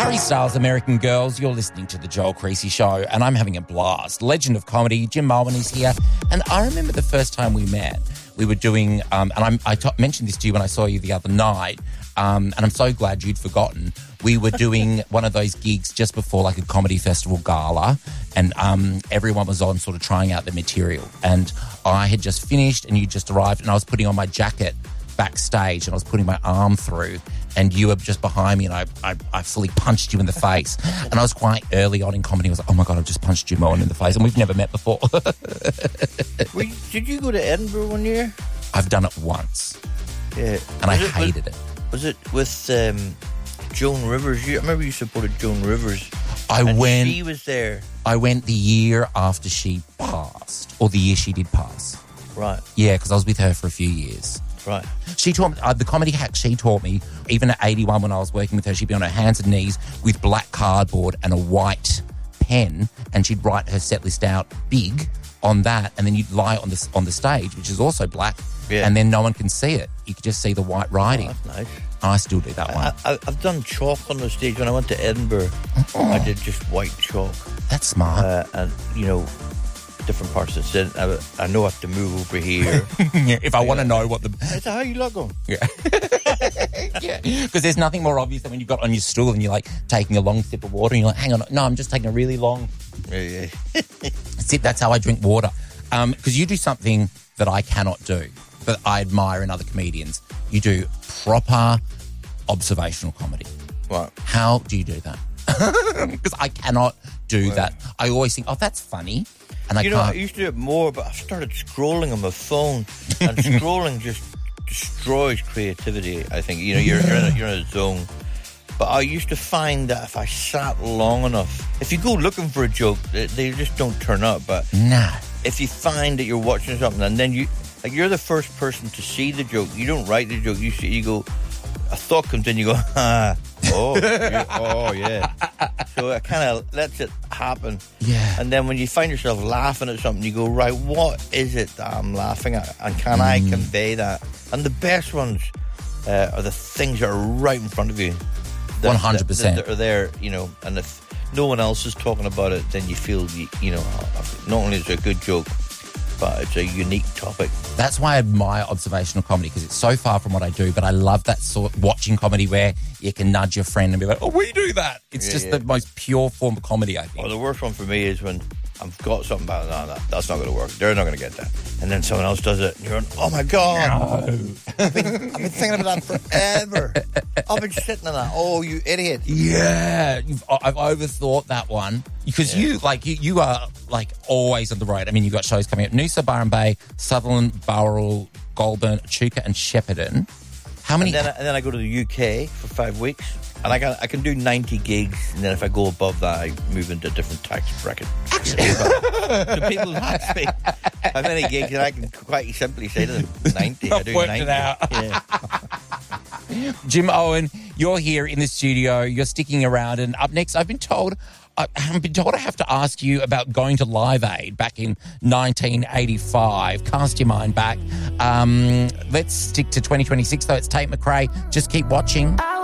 Harry Styles, American Girls. You're listening to The Joel Creasy Show, and I'm having a blast. Legend of comedy, Jim Mullen is here. And I remember the first time we met, we were doing, and I mentioned this to you when I saw you the other night, and I'm so glad you'd forgotten. We were doing one of those gigs just before like a comedy festival gala, and everyone was on sort of trying out the material. And I had just finished and you just arrived, and I was putting on my jacket backstage and I was putting my arm through, and you were just behind me, and I fully punched you in the face. And I was quite early on in comedy. I was like, oh my God, I've just punched Jim Owen in the face, and we've never met before. Did you go to Edinburgh one year? I've done it once. Yeah. And I hated it. Was it with Joan Rivers? I remember you supported Joan Rivers. She was there. I went the year after she passed, or the year she did pass. Right. Yeah, because I was with her for a few years. Right. She taught me, the comedy hack she taught me, even at 81 when I was working with her, she'd be on her hands and knees with black cardboard and a white pen, and she'd write her set list out big on that, and then you'd lie on the stage, which is also black, and then no one can see it. You could just see the white writing. Oh, that's nice. I still do that one. I've done chalk on the stage. When I went to Edinburgh, I did just white chalk. That's smart. And, different parts of the set. I know I have to move over here. Yeah, if I want to know what the... That's how you look on. Yeah. Yeah, because there's nothing more obvious than when you've got on your stool and you're like taking a long sip of water and you're like, hang on, no, I'm just taking a really long sip. That's how I drink water. Because you do something that I cannot do, but I admire in other comedians. You do proper observational comedy. Right. How do you do that? Because I cannot do that. I always think, oh, that's funny. And I used to do it more, but I've started scrolling on my phone, and scrolling just destroys creativity, I think. You're in a zone. But I used to find that if I sat long enough, if you go looking for a joke, they just don't turn up. But if you find that you're watching something, and then you're the first person to see the joke, you don't write the joke, you go, a thought comes in, you go, yeah. So it kind of lets it happen. Yeah. And then when you find yourself laughing at something, you go, right, what is it that I'm laughing at? And can I convey that? And the best ones are the things that are right in front of you. 100%. That are there, and if no one else is talking about it, then you feel, not only is it a good joke, but it's a unique topic. That's why I admire observational comedy, because it's so far from what I do, but I love that sort of watching comedy where you can nudge your friend and be like, oh, we do that. It's just the most pure form of comedy, I think. Well, the worst one for me is when I've got something about that's not going to work. They're not going to get that. And then someone else does it, and you're going, oh my God. No. I've been thinking about that forever. I've been sitting on that. Oh, you idiot. Yeah. I've overthought that one. Because you are like always on the road. I mean, you've got shows coming up. Noosa, Byron Bay, Sutherland, Bowral, Goulburn, Echuca and Shepparton. How many? And then I go to the UK for 5 weeks. And I can do 90 gigs, and then if I go above that, I move into a different tax bracket. Actually, so people ask me how many gigs, and I can quite simply say to them, 90. I do 90. It out. Yeah. Jim Owen, you're here in the studio. You're sticking around, and up next, I've been told I have to ask you about going to Live Aid back in 1985. Cast your mind back. Let's stick to 2026, though. It's Tate McRae. Just keep watching.